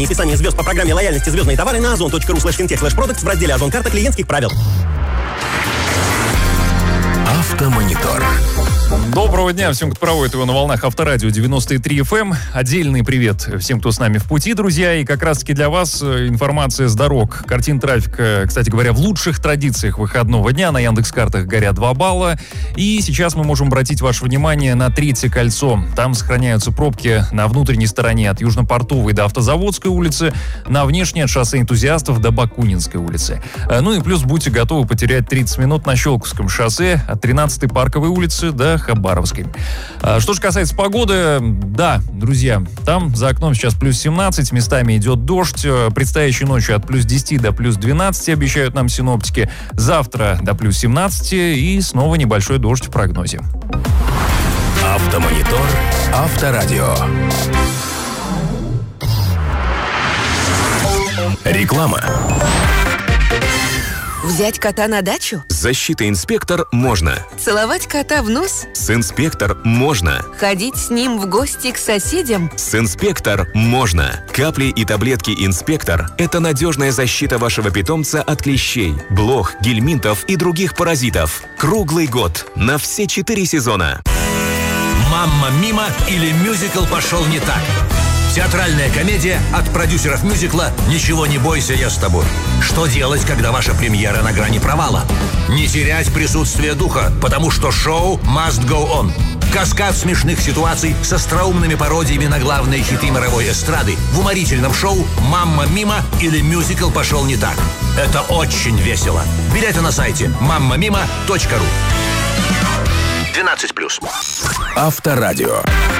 Описание звезд по программе лояльности «Звездные товары» на ozon.ru/fintech/products в разделе «Озон карта клиентских правил». Автомонитор. Доброго дня всем, кто проводит его на волнах Авторадио 93 FM. Отдельный привет всем, кто с нами в пути, друзья. И как раз-таки для вас информация с дорог. Картин трафика, кстати говоря, в лучших традициях выходного дня. На Яндекс.Картах горят 2 балла. И сейчас мы можем обратить ваше внимание на Третье кольцо. Там сохраняются пробки на внутренней стороне от Южно-Портовой до Автозаводской улицы, на внешней от шоссе Энтузиастов до Бакунинской улицы. Ну и плюс будьте готовы потерять 30 минут на Щелковском шоссе от 13-й Парковой улицы до Хабаровской. Что же касается погоды, да, друзья, там за окном сейчас плюс 17, местами идет дождь. Предстоящей ночью от плюс 10 до плюс 12 обещают нам синоптики. Завтра до плюс 17 и снова небольшой дождь в прогнозе. Автомонитор. Авторадио. Реклама. Взять кота на дачу? Защита-инспектор можно. Целовать кота в нос? С инспектор можно. Ходить с ним в гости к соседям? С инспектор можно. Капли и таблетки инспектор – это надежная защита вашего питомца от клещей, блох, гельминтов и других паразитов. Круглый год. На все 4 сезона. «Мамма Мима» или «Мюзикл пошел не так». Театральная комедия от продюсеров мюзикла «Ничего не бойся, я с тобой». Что делать, когда ваша премьера на грани провала? Не терять присутствие духа, потому что шоу must go on. Каскад смешных ситуаций с остроумными пародиями на главные хиты мировой эстрады в уморительном шоу «Мамма Мима» или «Мюзикл пошел не так». Это очень весело. Билеты на сайте mammamima.ru. 12+. Авторадио.